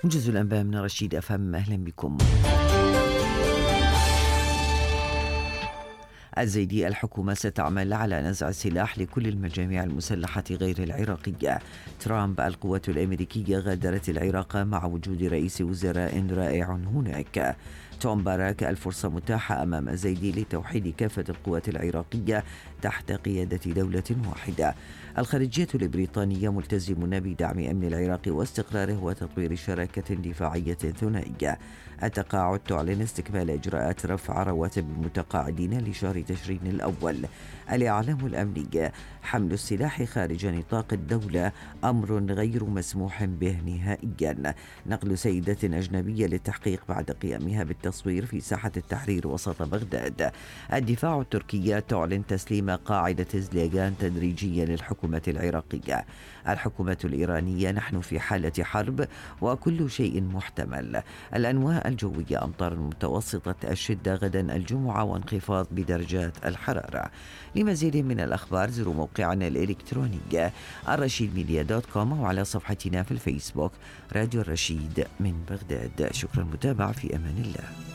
موجز الأنباء من رشيد أفهم، أهلا بكم. الزيدي: الحكومة ستعمل على نزع السلاح لكل المجاميع المسلحة غير العراقية. ترامب: القوات الأمريكية غادرت العراق مع وجود رئيس وزراء رائع هناك. توم باراك: الفرصة متاحة أمام الزيدي لتوحيد كافة القوات العراقية تحت قيادة دولة واحدة. الخارجية البريطانية: ملتزمون بدعم أمن العراق واستقراره وتطوير شراكة دفاعية ثنائية. التقاعد: تعلن استكمال إجراءات رفع رواتب المتقاعدين لشهر تشرين الأول. الإعلام الأمني: حمل السلاح خارج نطاق الدولة أمر غير مسموح به نهائيا. نقل سيدة أجنبية للتحقيق بعد قيامها بالتصوير في ساحة التحرير وسط بغداد. الدفاع: التركية تعلن تسليم قاعدة زليغان تدريجيا للحكومة العراقية. الحكومة الإيرانية: نحن في حالة حرب وكل شيء محتمل. الأنواع الجوية: أمطار متوسطة الشدة غدا الجمعة وانخفاض بدرجات الحرارة. لمزيد من الأخبار زوروا موقعنا الإلكتروني الرشيدميديا.com وعلى صفحتنا في الفيسبوك راديو الرشيد من بغداد. شكرا متابعة، في أمان الله.